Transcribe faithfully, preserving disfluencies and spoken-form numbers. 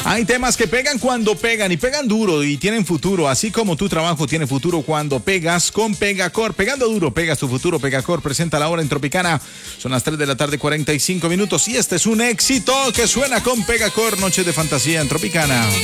Hay temas que pegan cuando pegan y pegan duro y tienen futuro, así como tu trabajo tiene futuro cuando pegas con Pegacor. Pegando duro, pegas tu futuro. Pegacor presenta la hora en Tropicana. Son las tres de la tarde, cuarenta y cinco minutos y este es un éxito que suena con Pegacor. Noche de fantasía en Tropicana.